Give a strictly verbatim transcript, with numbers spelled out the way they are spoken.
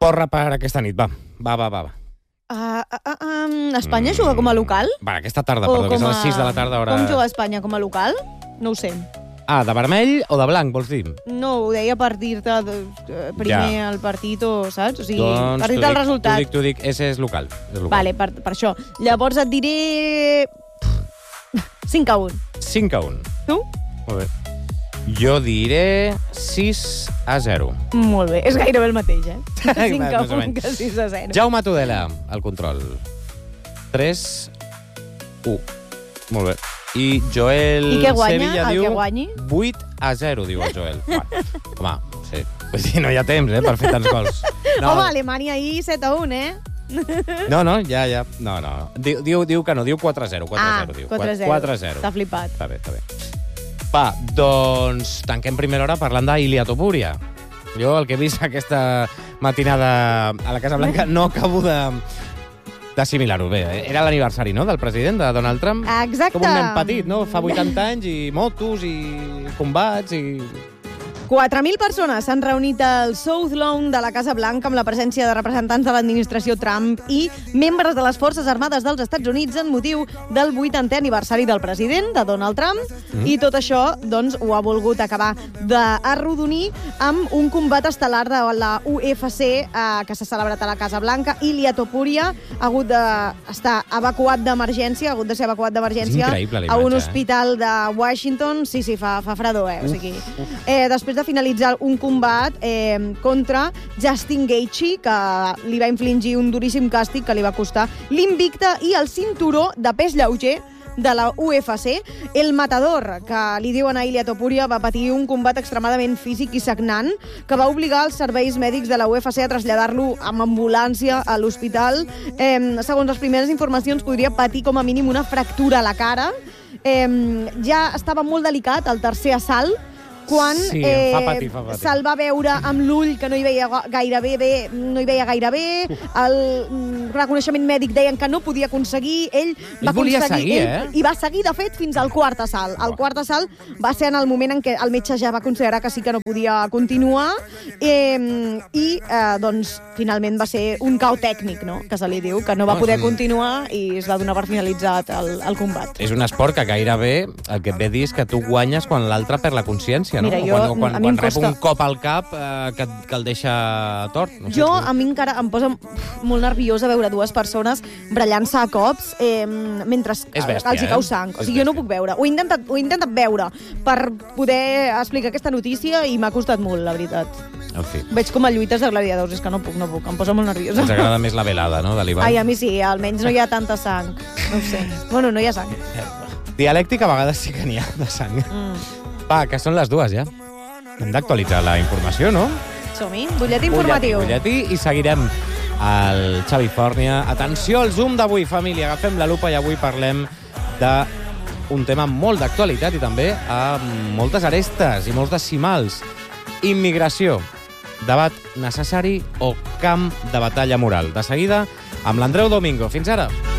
Porra per aquesta nit, va. Va, va, va. Uh, uh, uh, Espanya mm. juga com a local? Va, aquesta tarda, perdó, que és a les sis de la tarda. Hora... Com juga Espanya com a local? No ho sé. Ah, de vermell o de blanc, vols dir? No, ho deia per dir-te primer ja. el partit o, saps? O sigui, doncs per dir-te el resultat. T'ho dic, t'ho dic, ese és local. És local. Vale, per, per això. Llavors et diré... cinc a un. cinc a un. Tu? Molt bé. Jo diré sis a zero. Molt bé, és gairebé el mateix, eh? cinc a un que sis a zero. Jaume Tudela, al control. tres u. Molt bé. I Joel I què guanya, Sevilla el diu que guanyi? vuit a zero, diu el Joel. Home, sí. Pues sí, no hi ha temps, eh, per fer tants gols. No. Home, Alemanya ahir set a un, eh? No, no, ja, ja. No, no. Diu, diu, diu que no, diu quatre a zero. quatre a zero, ah, diu. quatre a zero. T'ha flipat. Està bé, està bé. Va, doncs tanquem primera hora parlant d'Ilia Topuria. Jo el que he vist aquesta matinada a la Casa Blanca no acabo de... d'assimilar-ho bé. Era l'aniversari, no?, del president, de Donald Trump. Exacte. Com un nen petit, no? Fa vuitanta anys i motos i combats i... quatre mil persones s'han reunit al South Lawn de la Casa Blanca amb la presència de representants de l'administració Trump i membres de les Forces Armades dels Estats Units en motiu del vuitantè aniversari del president, de Donald Trump, mm. i tot això doncs, ho ha volgut acabar d'arrodonir amb un combat estel·lar de la U F C eh, que s'ha celebrat a la Casa Blanca. Ilia Topuria ha hagut d'estar evacuat d'emergència, ha hagut de ser evacuat d'emergència a un hospital de Washington. Sí, sí, fa, fa fredor, eh? O sigui, eh, després de finalitzar un combat eh, contra Justin Gaethje, que li va infligir un duríssim càstig que li va costar l'invicte i el cinturó de pes lleuger de la U F C. El matador, que li diuen a Ilia Topuria, va patir un combat extremadament físic i sagnant que va obligar els serveis mèdics de la U F C a traslladar-lo amb ambulància a l'hospital. Eh, segons les primeres informacions, podria patir com a mínim una fractura a la cara. Eh, ja estava molt delicat el tercer assalt, quan sí, eh, fa patir, fa patir. se'l va veure amb l'ull que no hi veia gaire bé, bé no hi veia gaire bé, el reconeixement mèdic deien que no podia aconseguir, ell va ell volia aconseguir, seguir, ell, eh? i va seguir, de fet, fins al quart assalt. El quart assalt va ser en el moment en què el metge ja va considerar que sí que no podia continuar, eh, i eh, doncs finalment va ser un cau tècnic, no?, que se li diu, que no va poder continuar i es va donar per finalitzat el, el combat. És un esport que gairebé el que et ve dir és que tu guanyes quan l'altre perd la consciència. No? Mira, jo, quan quan, a mi quan em rep costa... un cop al cap eh, que, que el deixa tort. No sé, jo, no? a mi encara em posa molt nerviosa veure dues persones brallant-se a cops eh, mentre bèstia, els hi cau sang. Eh? O sigui, jo no puc veure. Ho he intentat, ho he intentat veure per poder explicar aquesta notícia i m'ha costat molt, la veritat. En fi. Veig com a lluites de gladiadors, és que no puc, no puc. Em posa molt nerviosa. Ens agrada més la velada, no?, de l'Ivan. Ai, a mi sí, almenys no hi ha tanta sang. No ho sé. Bueno, no hi ha sang. Dialèctic a vegades sí que n'hi ha de sang. Mm. Va, que són les dues, ja. Hem d'actualitzar la informació, no? Som-hi. Butlletí informatiu. Butlletí, butlletí, i seguirem al Xavi Fòrnia. Atenció al Zoom d'avui, família. Agafem la lupa i avui parlem d'un tema molt d'actualitat i també amb moltes arestes i molts decimals. Immigració. Debat necessari o camp de batalla moral. De seguida, amb l'Andreu Domingo. Fins ara.